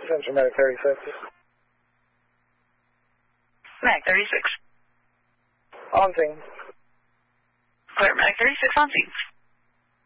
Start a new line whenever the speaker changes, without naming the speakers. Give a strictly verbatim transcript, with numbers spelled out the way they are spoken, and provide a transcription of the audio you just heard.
Central Medic thirty-six.
Medic thirty-six.
On scene.
Clear, Medic thirty-six on scene.